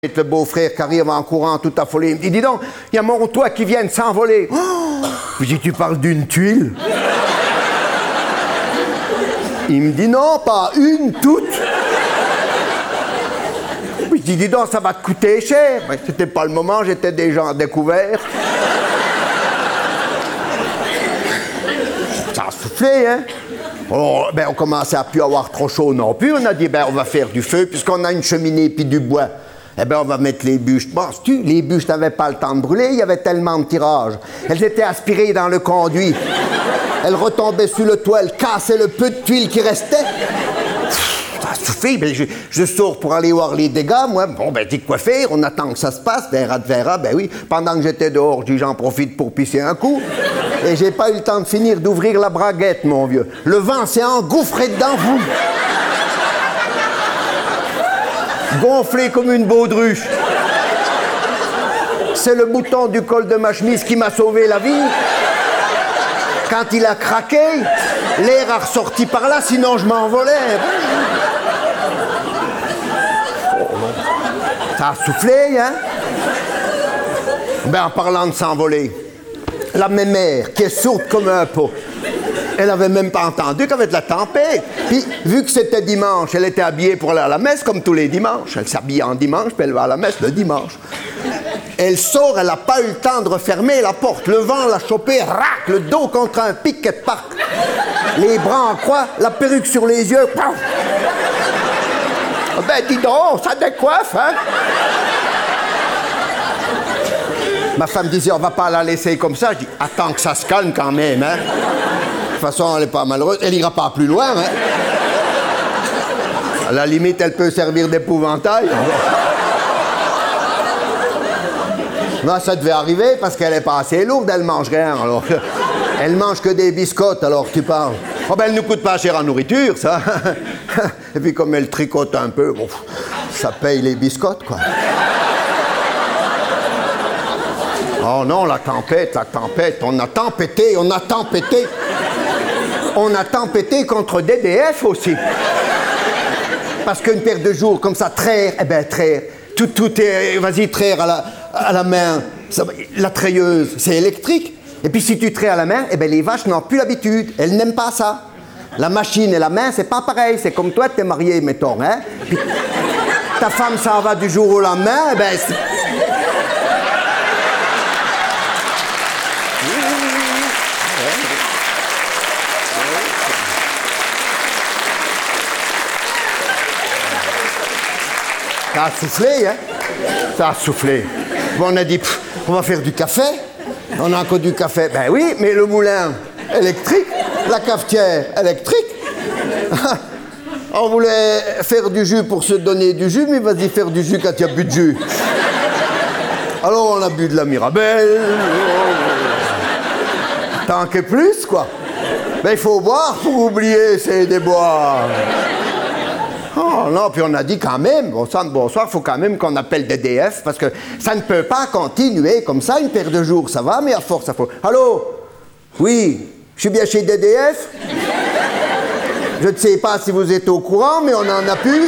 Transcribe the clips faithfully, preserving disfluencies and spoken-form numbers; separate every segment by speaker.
Speaker 1: Le beau-frère qui arrive en courant tout affolé, il me dit, dis donc, il y a mon toit qui vient de s'envoler. Oh, je dis, tu parles d'une tuile? Il me dit, non, pas une, toute. Je dis, dis donc, ça va te coûter cher. Ben, c'était pas le moment, j'étais déjà en découvert. Ça a soufflé, hein? Alors, ben, on commençait à plus avoir trop chaud non plus. On a dit, ben, on va faire du feu, puisqu'on a une cheminée puis du bois. Eh bien, on va mettre les bûches. Bon, tu, les bûches n'avaient pas le temps de brûler, il y avait tellement de tirage. Elles étaient aspirées dans le conduit. Elles retombaient sur le toit, elles cassaient le peu de tuiles qui restait. Ça a soufflé, ben, je, je sors pour aller voir les dégâts, moi. Bon, ben, dis quoi faire, on attend que ça se passe, verra de verra, ben oui. Pendant que j'étais dehors, je dis, j'en profite pour pisser un coup. Et j'ai pas eu le temps de finir d'ouvrir la braguette, mon vieux. Le vent s'est engouffré dedans, vous. Gonflé comme une baudruche. C'est le bouton du col de ma chemise qui m'a sauvé la vie. Quand il a craqué, l'air a ressorti par là, sinon je m'envolais. Oh, ça a soufflé, hein? Ben, en parlant de s'envoler, la mémère, qui est sourde comme un pot, elle avait même pas entendu qu'il y avait de la tempête. Puis, vu que c'était dimanche, elle était habillée pour aller à la messe, comme tous les dimanches. Elle s'habille en dimanche, puis elle va à la messe le dimanche. Elle sort, elle n'a pas eu le temps de refermer la porte. Le vent l'a chopée, rac, le dos contre un piquet de parc. Les bras en croix, la perruque sur les yeux. Pouf! Ben, dis donc, ça décoiffe, hein? Ma femme disait, on va pas la laisser comme ça. Je dis, attends que ça se calme quand même, hein? De toute façon, elle n'est pas malheureuse. Elle n'ira pas plus loin, hein? À la limite, elle peut servir d'épouvantail. Non, ça devait arriver parce qu'elle n'est pas assez lourde, elle mange rien. Alors, elle mange que des biscottes, alors tu parles. Oh ben, elle ne nous coûte pas cher en nourriture, ça. Et puis, comme elle tricote un peu, bon, ça paye les biscottes, quoi. Oh non, la tempête, la tempête, on a tempêté, on a tempêté. On a tempêté contre D D F aussi. Parce qu'une paire de jours comme ça, traire, eh bien, traire. Tout, tout est, vas-y, traire à la, à la main. Ça, la treilleuse, c'est électrique. Et puis si tu traies à la main, eh bien, les vaches n'ont plus l'habitude. Elles n'aiment pas ça. La machine et la main, c'est pas pareil. C'est comme toi, t'es marié, mettons, hein. Puis, ta femme s'en va du jour au lendemain, eh bien, c'est... Ça a soufflé, hein? Ça a soufflé. Bon, on a dit, pff, on va faire du café. On a encore du café. Ben oui, mais le moulin électrique, la cafetière électrique. On voulait faire du jus pour se donner du jus, mais vas-y faire du jus quand il n'y a plus de jus. Alors on a bu de la Mirabelle. Tant que plus, quoi. Ben il faut boire pour oublier, c'est des boire. Oh non, puis on a dit quand même, bon sang de bonsoir, il faut quand même qu'on appelle D D F, parce que ça ne peut pas continuer comme ça, une paire de jours, ça va, mais à force, ça faut... Allô? Oui, je suis bien chez D D F? Je ne sais pas si vous êtes au courant, mais on en a plus.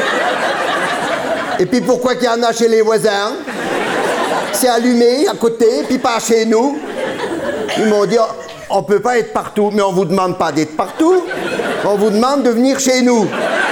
Speaker 1: Et puis pourquoi qu'il y en a chez les voisins? C'est allumé à côté, puis pas chez nous. Ils m'ont dit, on ne peut pas être partout, mais on ne vous demande pas d'être partout, on vous demande de venir chez nous.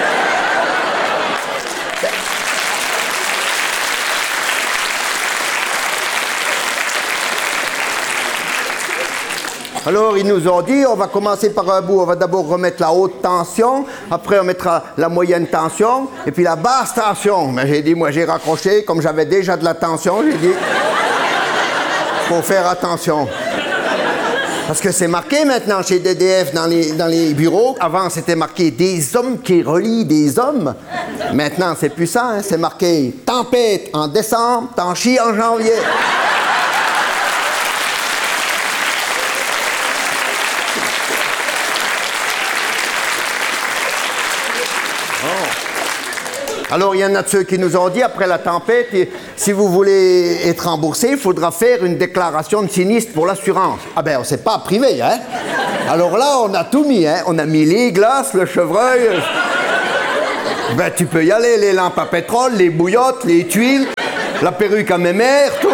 Speaker 1: Alors, ils nous ont dit, on va commencer par un bout, on va d'abord remettre la haute tension, après on mettra la moyenne tension, et puis la basse tension. Mais j'ai dit, moi j'ai raccroché, comme j'avais déjà de la tension, j'ai dit, faut faire attention. Parce que c'est marqué maintenant chez D D F dans les, dans les bureaux. Avant, c'était marqué des hommes qui relient des hommes. Maintenant, c'est plus ça, hein, c'est marqué tempête en décembre, t'en chies en janvier. Alors, il y en a de ceux qui nous ont dit, après la tempête, si vous voulez être remboursé, il faudra faire une déclaration de sinistre pour l'assurance. Ah ben, on s'est pas privé, hein? Alors là, on a tout mis, hein? On a mis les glaces, le chevreuil. Ben, tu peux y aller, les lampes à pétrole, les bouillottes, les tuiles, la perruque à mémère, tout.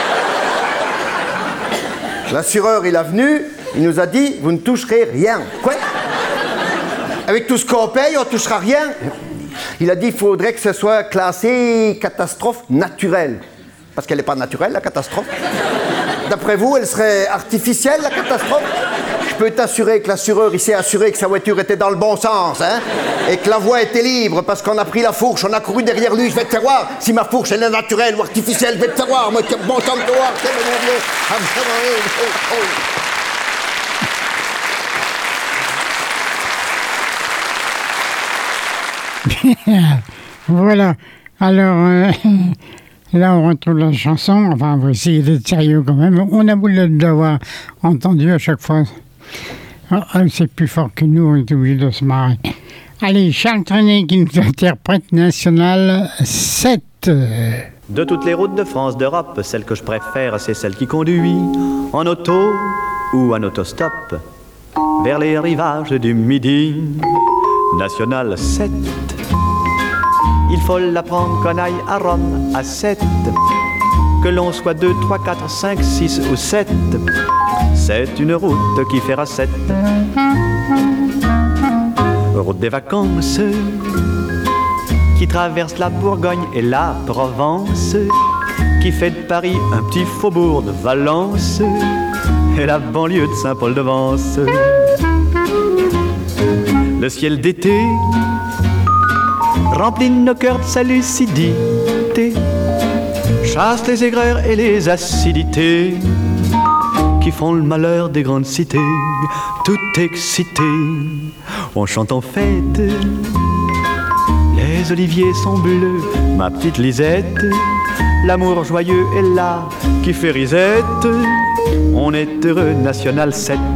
Speaker 1: L'assureur, il est venu, il nous a dit, vous ne toucherez rien. Quoi? Avec tout ce qu'on paye, on ne touchera rien. Il a dit, il faudrait que ce soit classé catastrophe naturelle. Parce qu'elle n'est pas naturelle, la catastrophe. D'après vous, elle serait artificielle, la catastrophe? Je peux t'assurer que l'assureur, il s'est assuré que sa voiture était dans le bon sens, hein? Et que la voie était libre, parce qu'on a pris la fourche, on a couru derrière lui. Je vais te faire voir si ma fourche, elle est naturelle ou artificielle. Je vais te faire voir, moi, bon sang de te voir. Quel mon Dieu.
Speaker 2: Voilà. Alors, euh, là, on retrouve la chanson. Enfin, on va essayer d'être sérieux quand même. On a voulu l'avoir entendu à chaque fois. Oh, c'est plus fort que nous, on est obligé de se marrer. Allez, Charles Trenet qui nous interprète National sept.
Speaker 3: De toutes les routes de France, d'Europe, celle que je préfère, c'est celle qui conduit en auto ou en autostop vers les rivages du Midi. National sept. Il faut la prendre qu'on aille à Rome à sept. Que l'on soit deux, trois, quatre, cinq, six ou sept. C'est une route qui fera sept. Route des vacances qui traverse la Bourgogne et la Provence, qui fait de Paris un petit faubourg de Valence et la banlieue de Saint-Paul-de-Vence. Le ciel d'été remplit nos cœurs de sa lucidité, chasse les aigreurs et les acidités qui font le malheur des grandes cités. Tout excité, on chante en fête, les oliviers sont bleus, ma petite Lisette, l'amour joyeux est là qui fait risette. On est heureux, National sept.